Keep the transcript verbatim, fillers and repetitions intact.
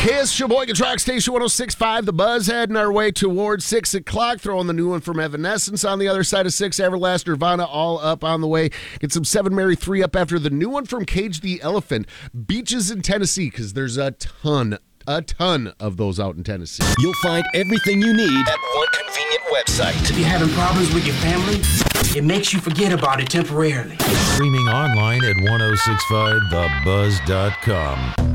Kiss, Sheboygan Track Station one oh six point five. The Buzz heading our way towards six o'clock. Throwing the new one from Evanescence on the other side of six. Everlast, Nirvana all up on the way. Get some Seven Mary three up after the new one from Cage the Elephant. Beaches in Tennessee, because there's a ton, a ton of those out in Tennessee. You'll find everything you need at one convenient website. If you're having problems with your family, it makes you forget about it temporarily. Streaming online at ten sixty-five the buzz dot com.